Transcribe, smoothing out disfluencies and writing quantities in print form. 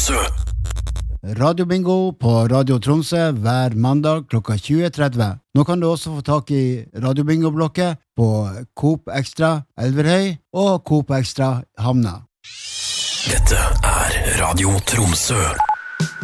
Tromsø. Radio Bingo på Radio Tromsø hver mandag klokka 20.30. Nå kan du også få tak i Radio Bingo-blokket på Coop Extra Elverhøy og Coop Extra Hamna. Dette Radio Tromsø.